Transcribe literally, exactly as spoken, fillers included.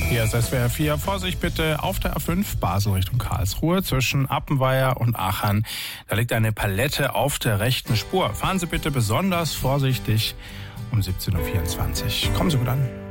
Hier ist S W R vier. Vorsicht bitte auf der A fünf Basel Richtung Karlsruhe zwischen Appenweier und Aachen. Da liegt eine Palette auf der rechten Spur. Fahren Sie bitte besonders vorsichtig um siebzehn Uhr vierundzwanzig. Kommen Sie gut an.